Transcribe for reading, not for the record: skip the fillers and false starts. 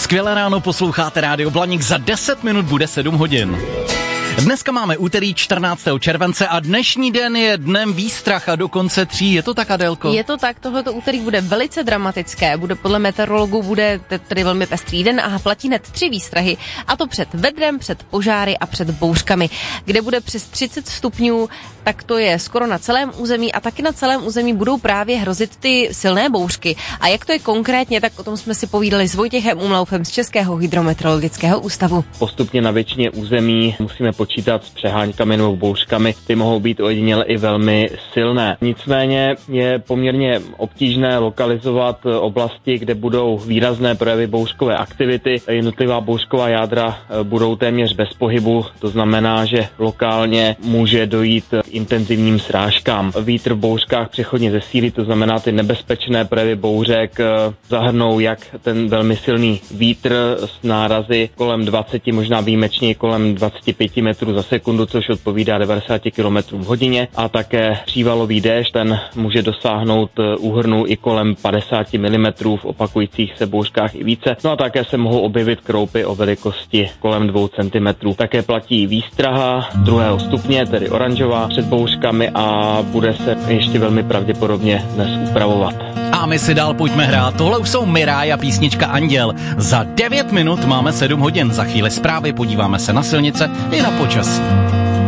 Skvělé ráno, posloucháte Rádio Blaník, za 10 minut bude 7 hodin. Dneska máme úterý 14. července a dnešní den je dnem výstrach a dokonce 3. Je to tak, Adélko? Je to tak, tohleto úterý bude velice dramatické. Bude podle meteorologů bude tedy velmi pestrý den a platí hned 3 výstrahy. A to před vedrem, před požáry a před bouřkami. Kde bude přes 30 stupňů, tak to je skoro na celém území a taky na celém území budou právě hrozit ty silné bouřky. A jak to je konkrétně, tak o tom jsme si povídali s Vojtěchem Umlaufem z Českého hydrometeorologického ústavu. Postupně na většině území musíme počítat s přeháňkami nebo bouřkami, ty mohou být ojediněle i velmi silné. Nicméně je poměrně obtížné lokalizovat oblasti, kde budou výrazné projevy bouřkové aktivity. Jednotlivá bouřková jádra budou téměř bez pohybu, to znamená, že lokálně může dojít k intenzivním srážkám. Vítr v bouřkách přechodně zesílí, to znamená, ty nebezpečné projevy bouřek zahrnou jak ten velmi silný vítr s nárazy kolem 20, možná výjimečně kolem 25 metrů za sekundu, což odpovídá 90 km v hodině, a také přívalový déšť, ten může dosáhnout úhrnu i kolem 50 mm v opakujících se bouřkách i více. No a také se mohou objevit kroupy o velikosti kolem 2 cm. Také platí výstraha 2. stupně, tedy oranžová, před bouřkami a bude se ještě velmi pravděpodobně dnes upravovat. A my si dál pojďme hrát. Tohle už jsou Miráj a písnička Anděl. Za 9 minut máme 7 hodin. Za chvíli zprávy, podíváme se na silnice i na počasí.